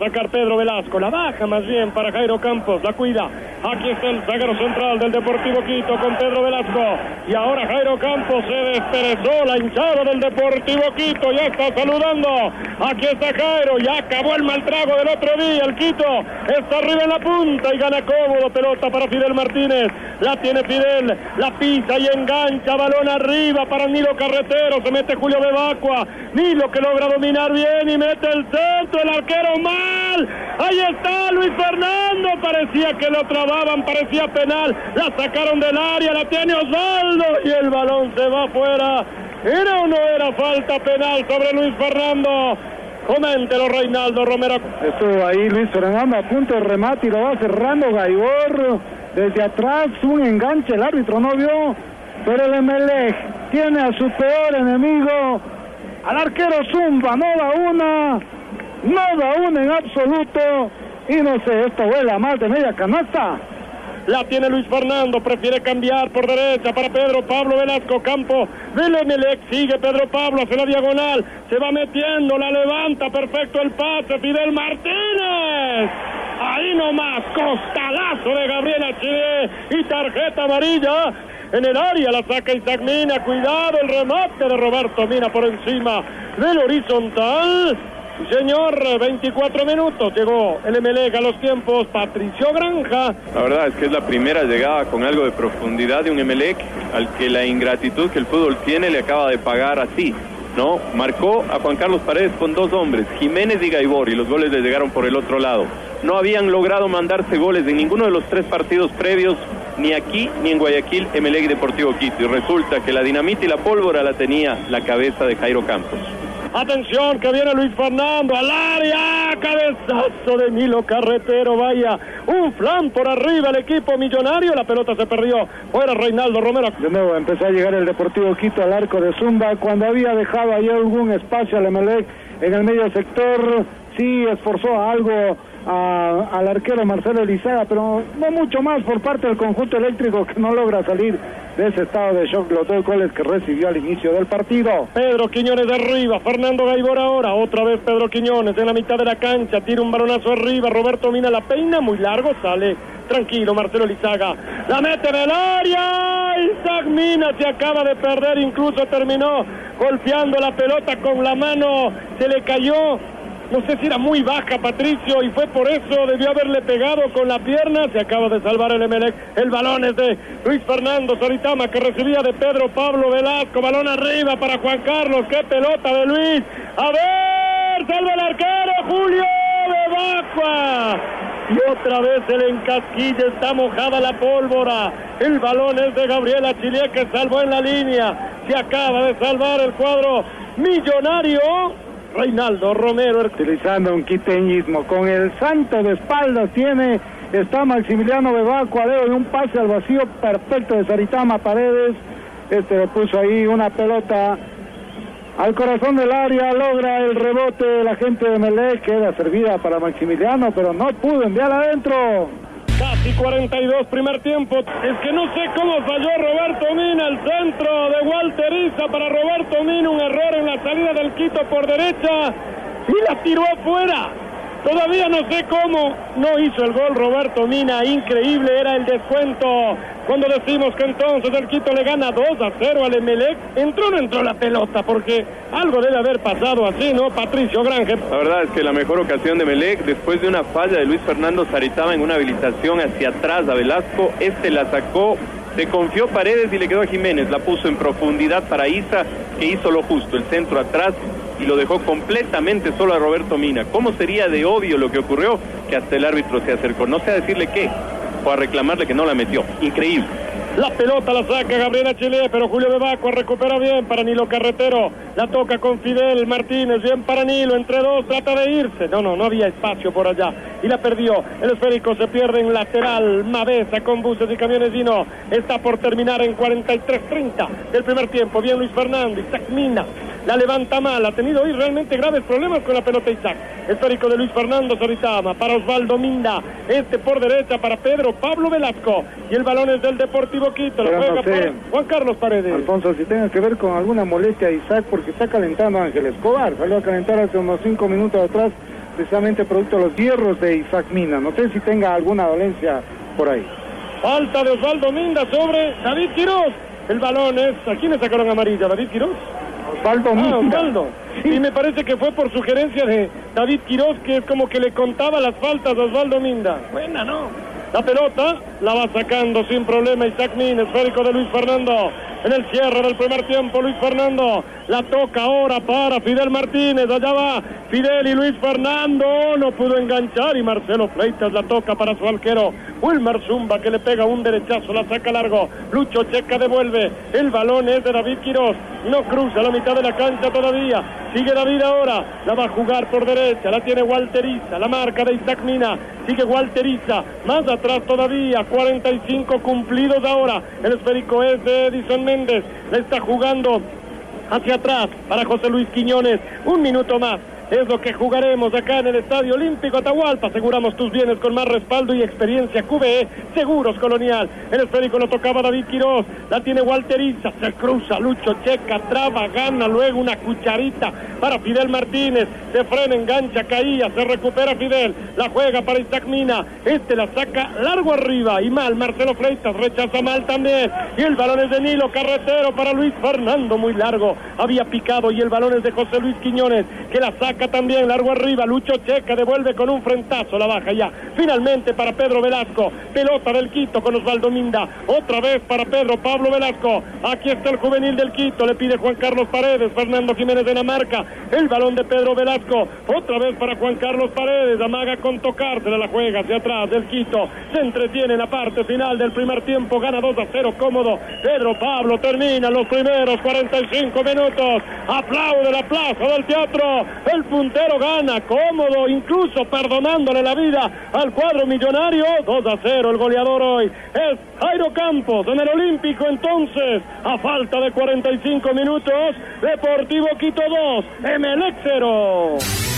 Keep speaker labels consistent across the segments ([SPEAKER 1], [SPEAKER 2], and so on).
[SPEAKER 1] Sacar Pedro Velasco, la baja más bien para Jairo Campos, la cuida. Aquí está el zaguero central del Deportivo Quito con Pedro Velasco. Y ahora Jairo Campos se desperezó, la hinchada del Deportivo Quito ya está saludando. Aquí está Jairo, ya acabó el mal trago del otro día. El Quito está arriba en la punta y gana cómodo. Pelota para Fidel Martínez. La tiene Fidel, la pisa y engancha, balón arriba para Nilo Carretero. Se mete Julio Bebacua. Nilo que logra dominar bien y mete el centro, el arquero mal. Ahí está Luis Fernando, parecía que lo trababan, parecía penal, la sacaron del área, la tiene Osvaldo y el balón se va afuera. ¿Era o no era falta penal sobre Luis Fernando? Coméntelo, Reinaldo Romero.
[SPEAKER 2] Estuvo ahí Luis Fernando a punto de remate y lo va cerrando Gaibor desde atrás, un enganche, el árbitro no vio, pero el Emelec tiene a su peor enemigo, al arquero Zumba, no da una en absoluto, y no sé, esto vuela más de media canasta.
[SPEAKER 1] La tiene Luis Fernando, prefiere cambiar por derecha para Pedro Pablo Velasco, campo del Emelec, sigue Pedro Pablo hacia la diagonal, se va metiendo, la levanta, perfecto el pase, Fidel Martínez, ahí nomás, costalazo de Gabriel Achille y tarjeta amarilla. En el área la saca Isaac Mina, cuidado el remate de Roberto Mina por encima del horizontal. Señor, 24 minutos, llegó el Emelec a los tiempos, Patricio Granja.
[SPEAKER 3] La verdad es que es la primera llegada con algo de profundidad de un Emelec al que la ingratitud que el fútbol tiene le acaba de pagar así, ¿no? Marcó a Juan Carlos Paredes con dos hombres, Jiménez y Gaibor, y los goles le llegaron por el otro lado. No habían logrado mandarse goles en ninguno de los tres partidos previos, ni aquí ni en Guayaquil, Emelec y Deportivo Quito, y resulta que la dinamita y la pólvora la tenía la cabeza de Jairo Campos.
[SPEAKER 1] Atención que viene Luis Fernando al área, cabezazo de Nilo Carretero, vaya, un flan por arriba el equipo millonario, la pelota se perdió, fuera Reinaldo Romero.
[SPEAKER 2] De nuevo empezó a llegar el Deportivo Quito al arco de Zumba, cuando había dejado ahí algún espacio al Emelec en el medio sector, sí esforzó algo al arquero Marcelo Elizaga, pero no mucho más por parte del conjunto eléctrico que no logra salir de ese estado de shock, los dos goles que recibió al inicio del partido.
[SPEAKER 1] Pedro Quiñones de arriba, Fernando Gaibor ahora, otra vez Pedro Quiñones en la mitad de la cancha, tira un balonazo arriba, Roberto Mina la peina, muy largo, sale tranquilo Marcelo Elizaga, la mete en el área, Isaac Mina se acaba de perder, incluso terminó golpeando la pelota con la mano, se le cayó. No sé si era muy baja Patricio y fue por eso, debió haberle pegado con la pierna, se acaba de salvar el Emelec, el balón es de Luis Fernando Saritama que recibía de Pedro Pablo Velasco, balón arriba para Juan Carlos, qué pelota de Luis, a ver, salva el arquero, Julio Bebacua, y otra vez el encasquille, está mojada la pólvora, el balón es de Gabriel Achille que salvó en la línea, se acaba de salvar el cuadro millonario. Reinaldo Romero
[SPEAKER 2] utilizando un quiteñismo con el santo de espaldas está Maximiliano Bebacua, de un pase al vacío perfecto de Saritama Paredes, le puso ahí una pelota al corazón del área, logra el rebote de la gente de Emelec, queda servida para Maximiliano, pero no pudo enviar adentro.
[SPEAKER 1] Casi 42 primer tiempo, es que no sé cómo falló Roberto Mina, el centro de Walter Iza para Roberto Mina, un error en la salida del Quito por derecha y la tiró afuera. Todavía no sé cómo no hizo el gol Roberto Mina, increíble, era el descuento. Cuando decimos que entonces el Quito le gana 2-0 al Emelec, ¿entró o no entró la pelota? Porque algo debe haber pasado así, ¿no, Patricio Granje?
[SPEAKER 3] La verdad es que la mejor ocasión de Emelec, después de una falla de Luis Fernando Saritama en una habilitación hacia atrás a Velasco, la sacó, se confió Paredes y le quedó a Jiménez, la puso en profundidad para Iza, que hizo lo justo, el centro atrás, y lo dejó completamente solo a Roberto Mina. ¿Cómo sería de obvio lo que ocurrió? Que hasta el árbitro se acercó, no sé a decirle qué, o a reclamarle que no la metió. Increíble.
[SPEAKER 1] La pelota la saca Gabriel Achille, pero Julio Bebacua recupera bien para Nilo Carretero, la toca con Fidel Martínez, bien para Nilo, entre dos, trata de irse, no había espacio por allá, y la perdió, el esférico se pierde en lateral, Mavesa con buses y camiones Dino, está por terminar en 43-30 del primer tiempo, bien Luis Fernando, Isaac Mina, la levanta mal, ha tenido hoy realmente graves problemas con la pelota Isaac, esférico de Luis Fernando Saritama, para Osvaldo Minda, por derecha para Pedro Pablo Velasco, y el balón es del Deportivo Quito, lo juega no sé, Juan Carlos Paredes.
[SPEAKER 2] Alfonso, si tenga que ver con alguna molestia de Isaac, porque está calentando a Ángel Escobar, salió a calentar hace unos 5 minutos atrás precisamente producto de los hierros de Isaac Mina. No sé si tenga alguna dolencia por ahí.
[SPEAKER 1] Falta de Osvaldo Minda sobre David Quiroz. El balón es... ¿A quién le sacaron amarilla? ¿David Quiroz?
[SPEAKER 2] Osvaldo Minda.
[SPEAKER 1] Osvaldo. Sí, me parece que fue por sugerencia de David Quiroz, que es como que le contaba las faltas a Osvaldo Minda. Buena, ¿no? La pelota la va sacando sin problema Isaac Mina, esférico de Luis Fernando. En el cierre del primer tiempo, Luis Fernando la toca ahora para Fidel Martínez. Allá va Fidel y Luis Fernando. No pudo enganchar y Marcelo Fleitas la toca para su arquero Wilmer Zumba, que le pega un derechazo, la saca largo. Lucho Checa devuelve. El balón es de David Quiroz. No cruza la mitad de la cancha todavía. Sigue David ahora. La va a jugar por derecha. La tiene Walteriza. La marca de Isaac Mina. Sigue Walteriza. Más atrás todavía. 45 cumplidos ahora. El esférico es de Edison Méndez. La está jugando hacia atrás para José Luis Quiñones. Un minuto más. Es lo que jugaremos acá en el Estadio Olímpico Atahualpa. Aseguramos tus bienes con más respaldo y experiencia. QBE Seguros Colonial. El esférico lo tocaba David Quiroz. La tiene Walteriza. Se cruza Lucho Checa. Traba, gana luego una cucharita para Fidel Martínez. Se frena, engancha, caía. Se recupera Fidel. La juega para Isaac Mina. La saca largo arriba. Y mal. Marcelo Fleitas rechaza mal también. Y el balón es de Nilo Carretero para Luis Fernando. Muy largo. Había picado y el balón es de José Luis Quiñones, que la saca también largo arriba. Lucho Checa devuelve con un frentazo, la baja ya finalmente para Pedro Velasco. Pelota del Quito con Osvaldo Minda, otra vez para Pedro Pablo Velasco. Aquí está el juvenil del Quito, le pide Juan Carlos Paredes. Fernando Jiménez de la marca, el balón de Pedro Velasco, otra vez para Juan Carlos Paredes. Amaga con tocársela, la juega hacia atrás del Quito. Se entretiene en la parte final del primer tiempo, gana 2-0 cómodo Pedro Pablo. Termina los primeros 45 minutos. Aplaude la plaza del teatro. El puntero gana cómodo, incluso perdonándole la vida al cuadro millonario. 2-0 el goleador hoy es Jairo Campos en el Olímpico. Entonces, a falta de 45 minutos, Deportivo Quito 2, Emelec 0.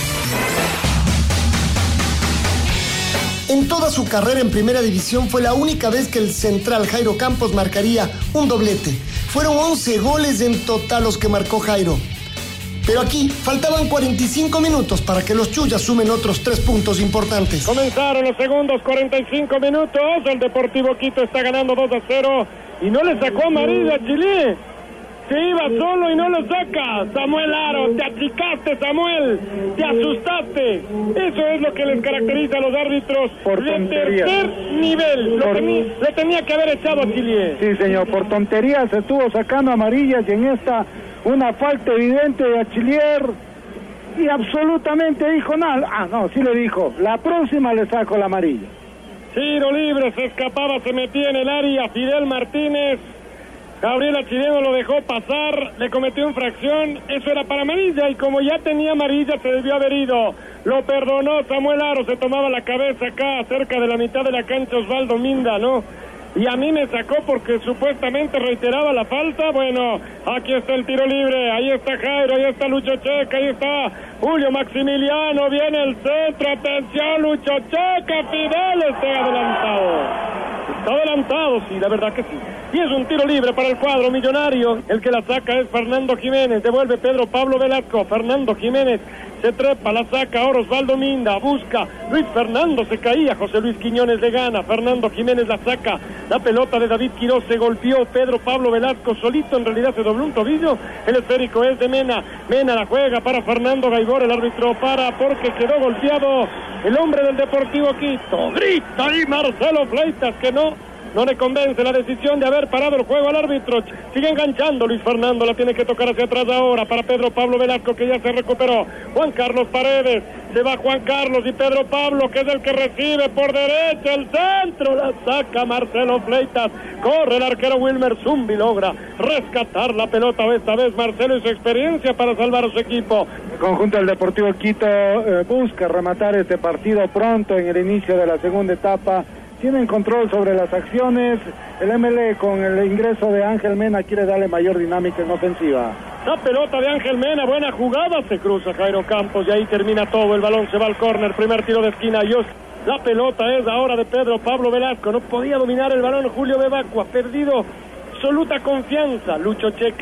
[SPEAKER 4] En toda su carrera en primera división fue la única vez que el central Jairo Campos marcaría un doblete. Fueron 11 goles en total los que marcó Jairo. Pero aquí faltaban 45 minutos para que los Chuyas sumen otros 3 puntos importantes.
[SPEAKER 1] Comenzaron los segundos 45 minutos. El Deportivo Quito está ganando 2-0 y no le sacó amarilla a Chile. Se iba solo y no lo saca. Samuel Aro, te achicaste, Samuel. Te asustaste. Eso es lo que les caracteriza a los árbitros de tercer nivel. Le tenía que haber echado a Chile.
[SPEAKER 2] Sí, señor, por tonterías se estuvo sacando amarillas y en esta una falta evidente de Achillier y absolutamente dijo nada. Ah, no, sí le dijo, la próxima le saco la amarilla.
[SPEAKER 1] Tiro libre, se escapaba, se metía en el área Fidel Martínez. Gabriel Achillero lo dejó pasar, le cometió infracción, eso era para amarilla y como ya tenía amarilla se debió haber ido. Lo perdonó Samuel Aro, se tomaba la cabeza acá cerca de la mitad de la cancha Osvaldo Minda, ¿no? Y a mí me sacó porque supuestamente reiteraba la falta. Bueno, aquí está el tiro libre, ahí está Jairo, ahí está Lucho Checa, ahí está Julio Maximiliano, viene el centro, atención Lucho Checa, Fidel está adelantado. Está adelantado, sí, la verdad que sí. Y es un tiro libre para el cuadro millonario. El que la saca es Fernando Jiménez, devuelve Pedro Pablo Velasco, Fernando Jiménez se trepa, la saca ahora Osvaldo Minda, busca, Luis Fernando se caía, José Luis Quiñones le gana, Fernando Jiménez la saca, la pelota de David Quiroz se golpeó, Pedro Pablo Velasco solito en realidad se dobló un tobillo, el esférico es de Mena, Mena la juega para Fernando Gaibor, el árbitro para porque quedó golpeado el hombre del Deportivo Quito, grita ahí Marcelo Fleitas que no le convence la decisión de haber parado el juego al árbitro. Sigue enganchando Luis Fernando, la tiene que tocar hacia atrás ahora para Pedro Pablo Velasco que ya se recuperó. Juan Carlos Paredes, se va Juan Carlos y Pedro Pablo que es el que recibe por derecha el centro, la saca Marcelo Fleitas, corre el arquero Wilmer Zumbi, logra rescatar la pelota esta vez Marcelo y su experiencia para salvar a su equipo.
[SPEAKER 2] El conjunto del Deportivo Quito busca rematar este partido pronto en el inicio de la segunda etapa. Tienen control sobre las acciones. El MLE con el ingreso de Ángel Mena quiere darle mayor dinámica en ofensiva.
[SPEAKER 1] La pelota de Ángel Mena, buena jugada, se cruza Jairo Campos y ahí termina todo. El balón se va al córner, primer tiro de esquina. La pelota es ahora de Pedro Pablo Velasco, no podía dominar el balón Julio Bebacua, perdido absoluta confianza. Lucho Checa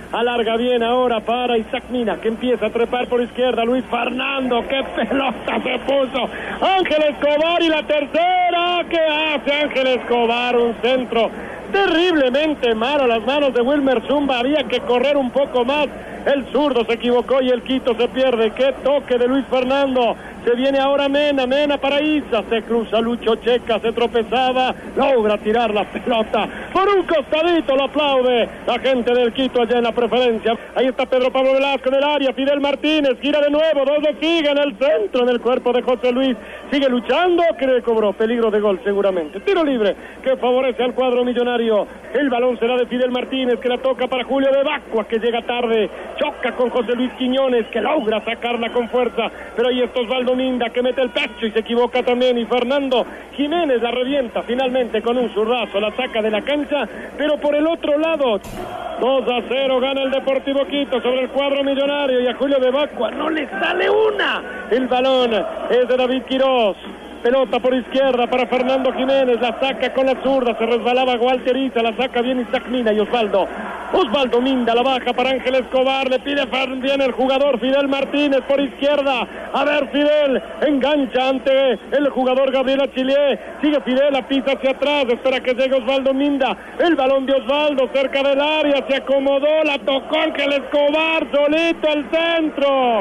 [SPEAKER 1] alarga bien ahora para Isaac Mina, que empieza a trepar por izquierda, Luis Fernando, qué pelota se puso, Ángel Escobar y la tercera, ¿qué hace Ángel Escobar? Un centro terriblemente malo a las manos de Wilmer Zumba, había que correr un poco más, el zurdo se equivocó y el Quito se pierde, qué toque de Luis Fernando, se viene ahora Mena para Isa, se cruza Lucho Checa, se tropezaba, logra tirar la pelota, por un costadito lo aplaude la gente del Quito allá en la preferencia, ahí está Pedro Pablo Velasco en el área, Fidel Martínez, gira de nuevo, 2 de Figa en el centro, en el cuerpo de José Luis, sigue luchando, que le cobró, peligro de gol seguramente, tiro libre, que favorece al cuadro millonario, el balón será de Fidel Martínez, que la toca para Julio Bebacua, que llega tarde, choca con José Luis Quiñones, que logra sacarla con fuerza, pero ahí está Osvaldo Minda, que mete el pecho y se equivoca también, y Fernando Jiménez la revienta finalmente con un zurdazo, la saca de la cancha, pero por el otro lado, 2-0 gana el Deportivo Quito sobre el cuadro millonario, y a Julio Bebacua no le sale una, el balón es de David Quiroz, pelota por izquierda para Fernando Jiménez, la saca con la zurda, se resbalaba Walter Isa, la saca bien Isaac Mina y Osvaldo Minda, la baja para Ángel Escobar, le pide bien el jugador Fidel Martínez por izquierda, a ver Fidel, engancha ante el jugador Gabriel Achillier, sigue Fidel, la pisa hacia atrás, espera que llegue Osvaldo Minda, el balón de Osvaldo cerca del área, se acomodó, la tocó Ángel Escobar, solito al centro.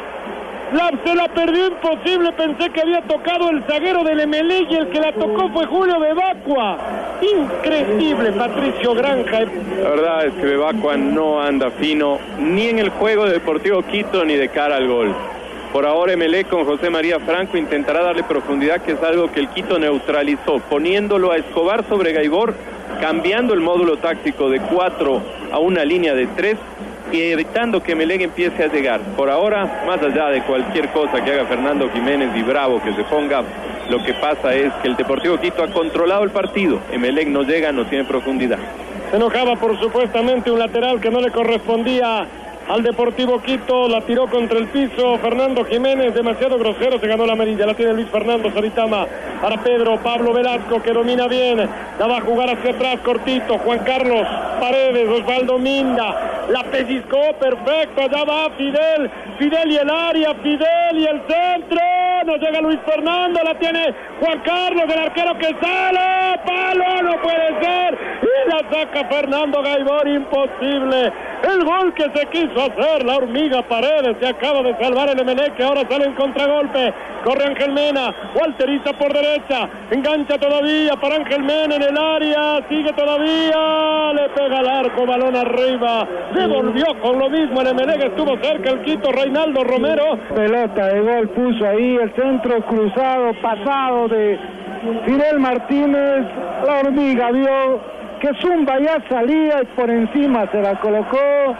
[SPEAKER 1] Se la perdió imposible, pensé que había tocado el zaguero del Emelec y el que la tocó fue Julio Bebacua. Increíble, Patricio Granja.
[SPEAKER 3] La verdad es que Bebacua no anda fino, ni en el juego de Deportivo Quito, ni de cara al gol. Por ahora Emelec con José María Franco intentará darle profundidad, que es algo que el Quito neutralizó, poniéndolo a Escobar sobre Gaibor, cambiando el módulo táctico de 4 a una línea de 3, y evitando que Emelec empiece a llegar. Por ahora, más allá de cualquier cosa que haga Fernando Jiménez y bravo que se ponga, lo que pasa es que el Deportivo Quito ha controlado el partido. Emelec no llega, no tiene profundidad.
[SPEAKER 1] Se enojaba por supuestamente un lateral que no le correspondía al Deportivo Quito, la tiró contra el piso Fernando Jiménez, demasiado grosero, se ganó la amarilla, la tiene Luis Fernando Saritama para Pedro Pablo Velasco, que domina bien, la va a jugar hacia atrás cortito, Juan Carlos Paredes, Osvaldo Minda, la pellizcó perfecto, allá va Fidel y el área, Fidel y el centro, no llega Luis Fernando, la tiene Juan Carlos, el arquero que sale, palo, no puede ser, y la saca Fernando Gaibor, imposible, el gol que se quiso hacer la hormiga Paredes, se acaba de salvar el Emelec, que ahora sale en contragolpe, corre Ángel Mena, Walter Isa por derecha, engancha todavía para Ángel Mena en el área, sigue todavía, le pega al arco, balón arriba, devolvió con lo mismo el Emelec, estuvo cerca el Quito, Reinaldo Romero,
[SPEAKER 2] pelota de gol puso ahí, el centro cruzado, pasado de Fidel Martínez, la hormiga vio que Zumba ya salía y por encima se la colocó,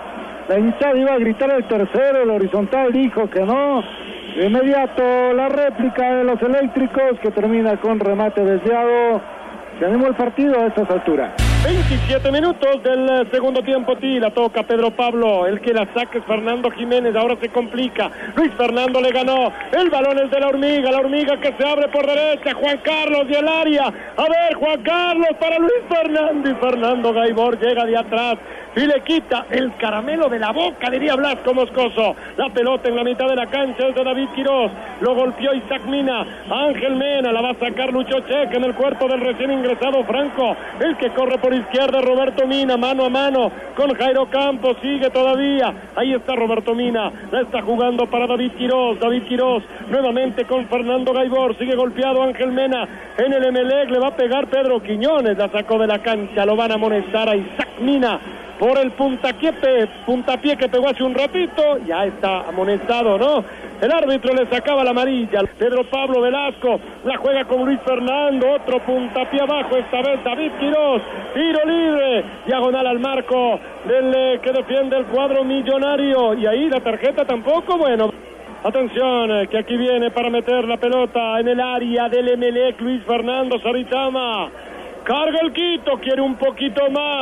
[SPEAKER 2] la hinchada iba a gritar el tercero, el horizontal dijo que no, de inmediato la réplica de los eléctricos que termina con remate desviado, se animó el partido a estas alturas.
[SPEAKER 1] 27 minutos del segundo tiempo, la toca Pedro Pablo, el que la saca es Fernando Jiménez, ahora se complica, Luis Fernando le ganó, el balón es de la hormiga que se abre por derecha, Juan Carlos y el área, a ver Juan Carlos para Luis Fernando, y Fernando Gaibor llega de atrás, y le quita el caramelo de la boca, diría Blasco Moscoso, la pelota en la mitad de la cancha es de David Quiroz, lo golpeó Isaac Mina, Ángel Mena, la va a sacar Lucho Checa en el cuerpo del recién ingresado Franco, el que corre por izquierda Roberto Mina, mano a mano con Jairo Campos, sigue todavía, ahí está Roberto Mina, la está jugando para David Quiroz, nuevamente con Fernando Gaibor, sigue golpeado Ángel Mena, en el Emelec le va a pegar Pedro Quiñones, la sacó de la cancha, lo van a amonestar a Isaac Mina por el puntapié que pegó hace un ratito, ya está amonestado, ¿no? El árbitro le sacaba la amarilla. Pedro Pablo Velasco la juega con Luis Fernando, otro puntapié abajo, esta vez David Quiroz, tiro libre, diagonal al marco del que defiende el cuadro millonario, y ahí la tarjeta tampoco, bueno. Atención, que aquí viene para meter la pelota en el área del Emelec, Luis Fernando Saritama. Carga el Quito, quiere un poquito más.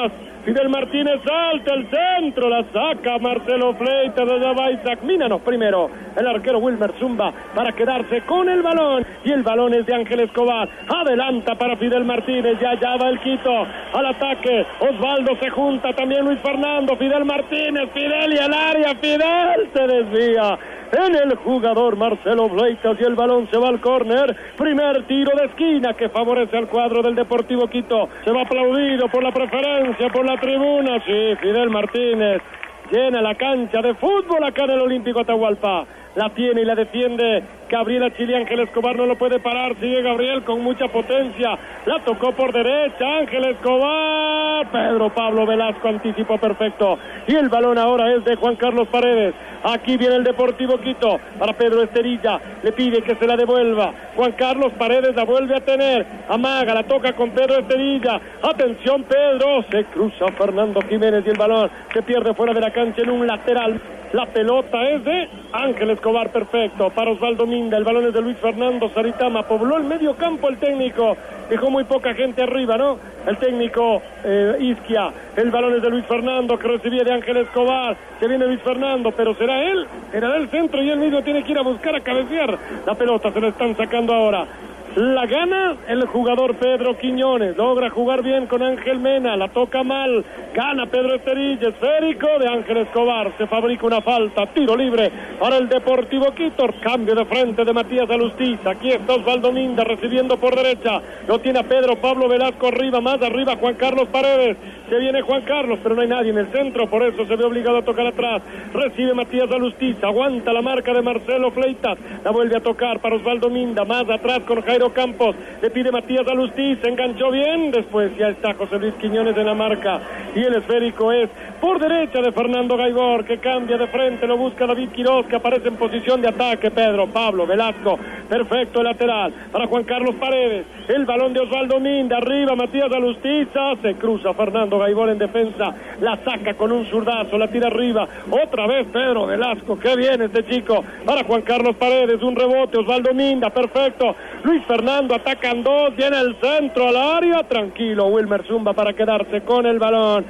[SPEAKER 1] Fidel Martínez salta el centro, la saca Marcelo Fleitas, allá va Isaac Mina, primero el arquero Wilmer Zumba para quedarse con el balón, y el balón es de Ángel Escobar, adelanta para Fidel Martínez, ya va el Quito, al ataque, Osvaldo se junta, también Luis Fernando, Fidel Martínez, Fidel y al área, Fidel se desvía en el jugador Marcelo Fleitas y el balón se va al córner, primer tiro de esquina que favorece al cuadro del Deportivo Quito, se va aplaudido por la preferencia, por la tribuna, sí, Fidel Martínez llena la cancha de fútbol acá en el Olímpico Atahualpa, la tiene y la defiende Gabriel Achille, Ángel Escobar no lo puede parar, sigue Gabriel con mucha potencia, la tocó por derecha, Ángel Escobar, Pedro Pablo Velasco, anticipo perfecto, y el balón ahora es de Juan Carlos Paredes, aquí viene el Deportivo Quito, para Pedro Esterilla, le pide que se la devuelva, Juan Carlos Paredes la vuelve a tener, amaga, la toca con Pedro Esterilla, atención Pedro, se cruza Fernando Jiménez y el balón se pierde fuera de la cancha en un lateral, la pelota es de Ángel Escobar, perfecto, para Osvaldo Minda, el balón es de Luis Fernando Saritama, pobló el medio campo el técnico, dejó muy poca gente arriba, ¿no? El técnico Isquia, el balón es de Luis Fernando que recibía de Ángel Escobar, se viene Luis Fernando, pero será él, era del centro y él mismo tiene que ir a buscar a cabecear, la pelota se la están sacando ahora. La gana el jugador Pedro Quiñones, logra jugar bien con Ángel Mena, la toca mal, gana Pedro Esterilla, esférico de Ángel Escobar, se fabrica una falta, tiro libre para el Deportivo Quito, cambio de frente de Matías Alustiza, aquí está Osvaldo Minda recibiendo por derecha, lo tiene a Pedro Pablo Velasco arriba, más arriba Juan Carlos Paredes, se viene Juan Carlos, pero no hay nadie en el centro, por eso se ve obligado a tocar atrás, recibe Matías Alustiza, aguanta la marca de Marcelo Fleitas, la vuelve a tocar para Osvaldo Minda, más atrás con Jairo Campos, le pide Matías Alustiza, enganchó bien, después ya está José Luis Quiñones en la marca, y el esférico es por derecha de Fernando Gaibor, que cambia de frente, lo busca David Quiroz, que aparece en posición de ataque, Pedro Pablo Velasco, perfecto el lateral, para Juan Carlos Paredes, el balón de Osvaldo Minda, arriba Matías Alustiza, se cruza Fernando Gaibor en defensa, la saca con un zurdazo, la tira arriba, otra vez Pedro Velasco, qué bien este chico, para Juan Carlos Paredes, un rebote, Osvaldo Minda, perfecto, Luis Fernando, atacan dos, viene el centro al área, tranquilo Wilmer Zumba para quedarse con el balón.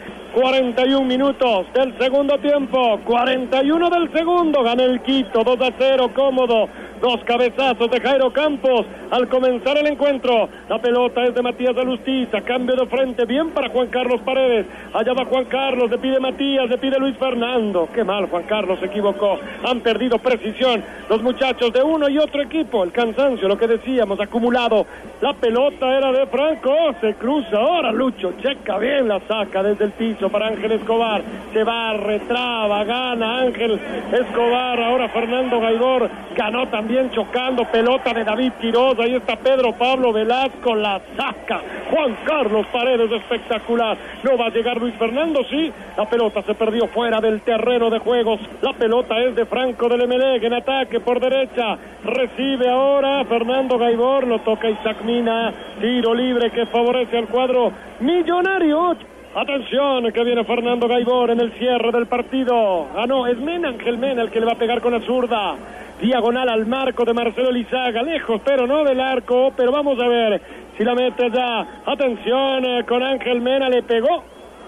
[SPEAKER 1] 41 minutos del segundo tiempo, 41 del segundo, gana el Quito, 2-0, cómodo, dos cabezazos de Jairo Campos al comenzar el encuentro, la pelota es de Matías Alustiza, cambio de frente, bien para Juan Carlos Paredes, allá va Juan Carlos, le pide Matías, le pide Luis Fernando, qué mal Juan Carlos se equivocó, han perdido precisión los muchachos de uno y otro equipo, el cansancio, lo que decíamos, acumulado, la pelota era de Franco, se cruza ahora Lucho, checa bien, la saca desde el piso para Ángel Escobar, se va, retraba, gana Ángel Escobar, ahora Fernando Gaibor, ganó también chocando, pelota de David Quiroz, ahí está Pedro Pablo Velasco, la saca, Juan Carlos Paredes, espectacular, no va a llegar Luis Fernando, sí, la pelota se perdió fuera del terreno de juegos, la pelota es de Franco del Emelec, en ataque por derecha, recibe ahora Fernando Gaibor, lo toca Isaac Mina, tiro libre que favorece al cuadro millonario. Atención, que viene Fernando Gaibor en el cierre del partido. No, es Mena, Ángel Mena el que le va a pegar con la zurda. Diagonal al marco de Marcelo Lizaga, lejos, pero no del arco, pero vamos a ver si la mete ya. Atención, con Ángel Mena le pegó.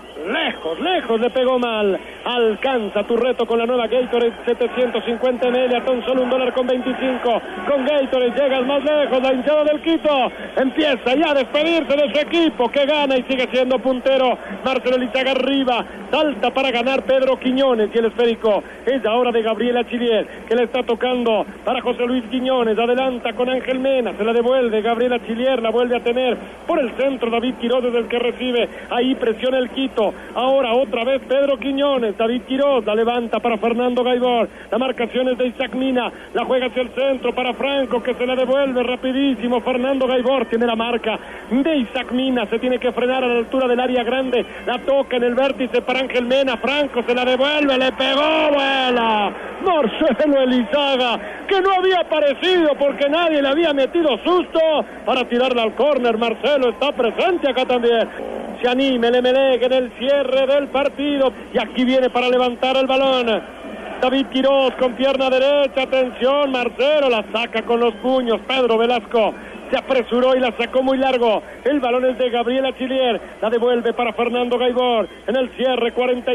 [SPEAKER 1] Lejos, le pegó mal. Alcanza tu reto con la nueva Gatorade 750 ml a tan solo $1.25. Con Gatorade llegas más lejos. La hinchada del Quito empieza ya a despedirse de su equipo, que gana y sigue siendo puntero. Marcelo Lizaga arriba, salta para ganar Pedro Quiñones, y el esférico es ahora de Gabriel Achille, que le está tocando para José Luis Quiñones. Adelanta con Ángel Mena, se la devuelve Gabriel Achille, la vuelve a tener por el centro. David Quiroz es el que recibe, ahí presiona el Quito. Ahora otra vez Pedro Quiñones, David Quiroz la levanta para Fernando Gaibor, la marcación es de Isaac Mina, la juega hacia el centro para Franco, que se la devuelve rapidísimo. Fernando Gaibor tiene la marca de Isaac Mina, se tiene que frenar a la altura del área grande, la toca en el vértice para Ángel Mena, Franco se la devuelve, le pegó, vuela Marcelo Elizaga, que no había aparecido porque nadie le había metido susto para tirarla al córner. Marcelo está presente acá también. Se anime el Emelec en el cierre del partido, y aquí viene para levantar el balón David Quiroz con pierna derecha, atención, Marcelo la saca con los puños, Pedro Velasco se apresuró y la sacó muy largo. El balón es de Gabriel Achillier, la devuelve para Fernando Gaibor. En el cierre,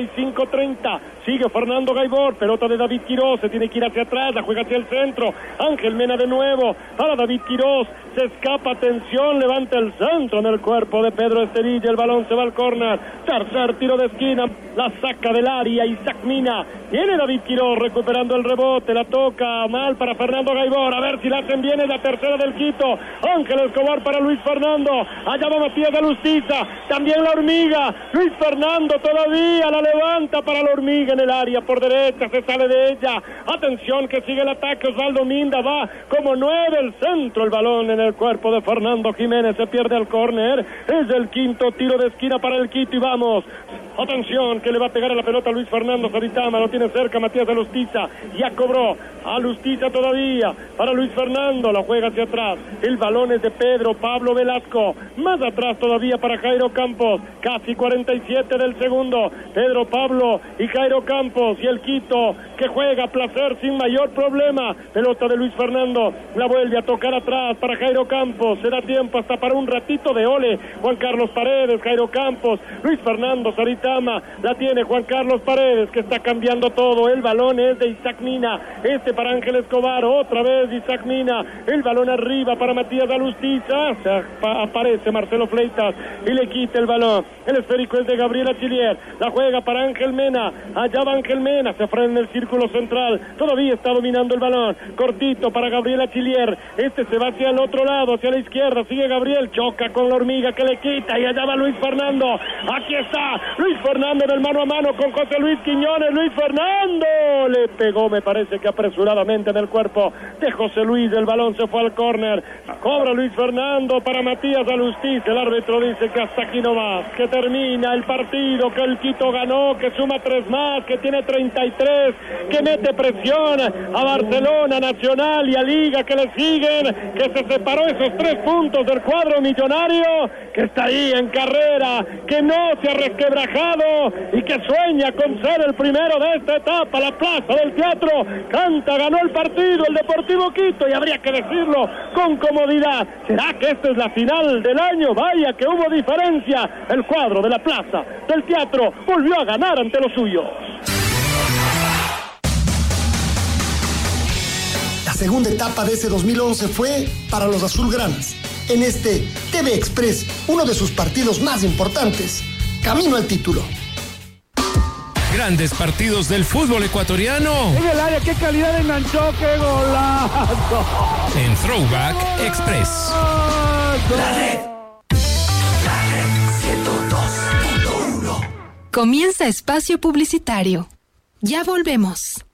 [SPEAKER 1] 45-30. Sigue Fernando Gaibor, pelota de David Quirós, se tiene que ir hacia atrás, la juega hacia el centro. Ángel Mena de nuevo, para David Quirós, se escapa, atención, levanta el centro en el cuerpo de Pedro Esterilla, el balón se va al córner. Tercer tiro de esquina, la saca del área Isaac Mina. Tiene David Quirós recuperando el rebote, la toca mal para Fernando Gaibor, a ver si la hacen bien, es la tercera del Quito. Ángel Escobar para Luis Fernando, allá va Matías Alustiza, también la hormiga. Luis Fernando todavía la levanta para la hormiga en el área por derecha, se sale de ella. Atención que sigue el ataque, Osvaldo Minda va como 9 el centro, el balón en el cuerpo de Fernando Jiménez, se pierde al córner, es el quinto tiro de esquina para el Quito y vamos. Atención que le va a pegar a la pelota Luis Fernando Saritama, lo tiene cerca Matías Alustiza, ya cobró Alustiza todavía para Luis Fernando, la juega hacia atrás, el balón es de Pedro Pablo Velasco, más atrás todavía para Jairo Campos, casi 47 del segundo, Pedro Pablo y Jairo Campos y el Quito que juega a placer sin mayor problema, pelota de Luis Fernando, la vuelve a tocar atrás para Jairo Campos, será tiempo hasta para un ratito de ole, Juan Carlos Paredes, Jairo Campos, Luis Fernando Saritama, la tiene Juan Carlos Paredes que está cambiando todo, el balón es de Isaac Mina, para Ángel Escobar, otra vez Isaac Mina, el balón arriba para Matías Alustiza, aparece Marcelo Fleitas y le quita el balón, el esférico es de Gabriel Achillier, la juega para Ángel Mena, allá va Ángel Mena, se frena en el círculo central, todavía está dominando el balón, cortito para Gabriel Achillier, se va hacia el otro lado, hacia la izquierda, sigue Gabriel, choca con la hormiga que le quita y allá va Luis Fernando, aquí está Luis Fernando en el mano a mano con José Luis Quiñones, Luis Fernando le pegó, me parece que apresuradamente en el cuerpo de José Luis, el balón se fue al córner, cobra Luis Fernando para Matías Alustiz, el árbitro dice que hasta aquí no más, que termina el partido, que el Quito ganó, que suma 3 más, que tiene 33, que mete presión a Barcelona, Nacional y a Liga que le siguen, que se separó esos 3 puntos del cuadro millonario, que está ahí en carrera, que no se ha resquebrajado y que sueña con ser el primero de esta etapa, la Plaza del Teatro, canta, ganó el partido el Deportivo Quito y habría que decirlo con comodidad. ¿Será que esta es la final del año? Vaya que hubo diferencia, el cuadro de la Plaza del Teatro volvió a ganar ante los suyos.
[SPEAKER 4] La segunda etapa de ese 2011 fue para los azulgranas. En este TV Express, uno de sus partidos más importantes, camino al título.
[SPEAKER 5] Grandes partidos del fútbol ecuatoriano.
[SPEAKER 2] En el área, qué calidad de enganchó, qué golazo.
[SPEAKER 5] En Throwback Express.
[SPEAKER 6] La red 102.1.
[SPEAKER 7] Comienza espacio publicitario. Ya volvemos.